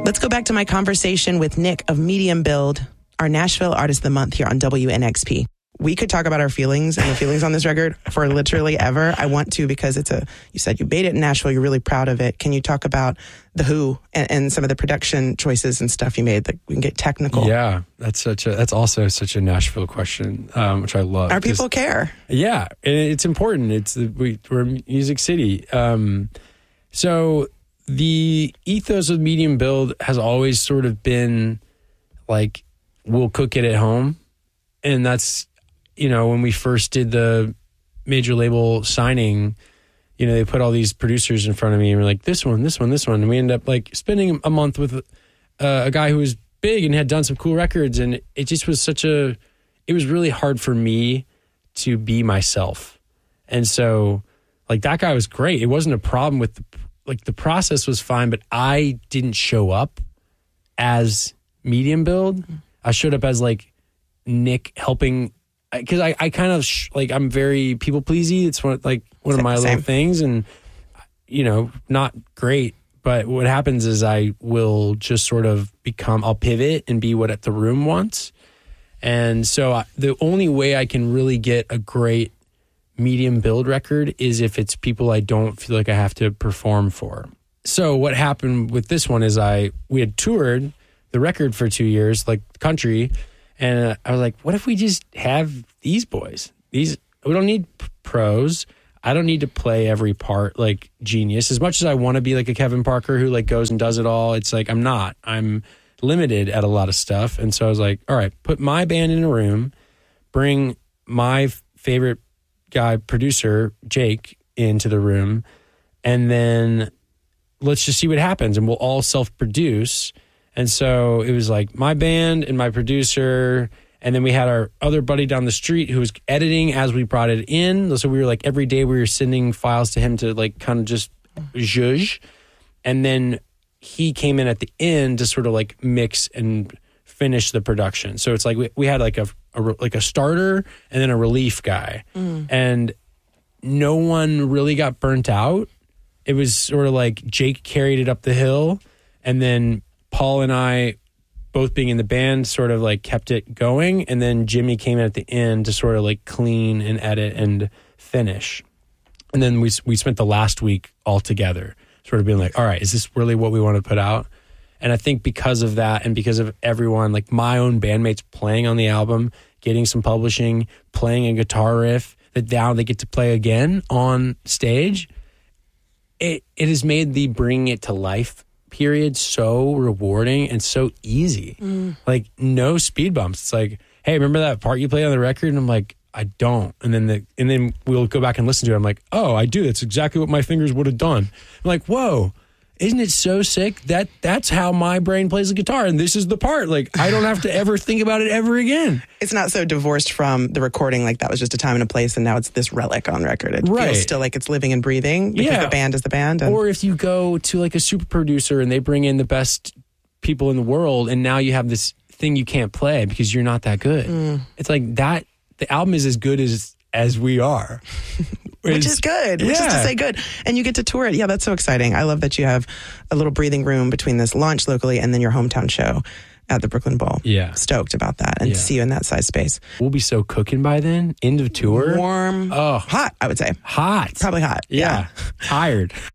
Let's go back to my conversation with Nick of Medium Build, our Nashville Artist of the Month here on WNXP. We could talk about our feelings and the feelings on this record for literally ever. I want to because you said you made it in Nashville. You're really proud of it. Can you talk about The Who and some of the production choices and stuff you made that we can get technical? Yeah, that's also such a Nashville question, which I love. Our people care. Yeah, it's important. We're a music city. So the ethos of Medium Build has always sort of been like, we'll cook it at home. And that's, when we first did the major label signing, they put all these producers in front of me and we're like, this one. And we ended up like spending a month with a guy who was big and had done some cool records. And it just was it was really hard for me to be myself. And so like that guy was great. It wasn't a problem with the process was fine, but I didn't show up as Medium Build. I showed up as like Nick helping, because I kind of I'm very people pleasy. It's one of my little things, and not great. But what happens is I will just sort of I'll pivot and be what the room wants. And so the only way I can really get a great Medium Build record is if it's people I don't feel like I have to perform for. So what happened with this one is we had toured the record for 2 years, like country. And I was like, what if we just have these boys? We don't need pros. I don't need to play every part like genius. As much as I want to be like a Kevin Parker who like goes and does it all, it's like I'm not. I'm limited at a lot of stuff. And so I was like, all right, put my band in a room, bring my favorite guy, producer, Jake, into the room, and then let's just see what happens. And we'll all self-produce. And so it was like my band and my producer, and then we had our other buddy down the street who was editing as we brought it in. So we were like, every day we were sending files to him to like kind of just zhuzh. And then he came in at the end to sort of like mix and finish the production. So it's like we had like a starter and then a relief guy. And no one really got burnt out. It was sort of like Jake carried it up the hill, and then Paul and I, both being in the band, sort of like kept it going. And then Jimmy came in at the end to sort of like clean and edit and finish. And then we spent the last week all together, sort of being like, all right, is this really what we want to put out? And I think because of that and because of everyone, like my own bandmates playing on the album, getting some publishing, playing a guitar riff that now they get to play again on stage, it has made the bringing it to life period so rewarding and so easy. Like no speed bumps. It's like, hey, remember that part you played on the record? And I'm like, I don't. And then we'll go back and listen to it. I'm like, oh, I do. That's exactly what my fingers would have done. I'm like, whoa, isn't it so sick? That's how my brain plays the guitar, and this is the part. Like I don't have to ever think about it ever again. It's not so divorced from the recording, like that was just a time and a place, and now it's this relic on record. It feels still like it's living and breathing because the band is the band. Or if you go to like a super producer and they bring in the best people in the world, and now you have this thing you can't play because you're not that good. It's like that. The album is as good as we are. Which is good, which is to say good. And you get to tour it. Yeah, that's so exciting. I love that you have a little breathing room between this launch locally and then your hometown show at the Brooklyn Bowl. Yeah. Stoked about that and to see you in that size space. We'll be so cooking by then. End of tour. Warm. Oh. Hot, I would say. Hot. Probably hot. Yeah. Tired.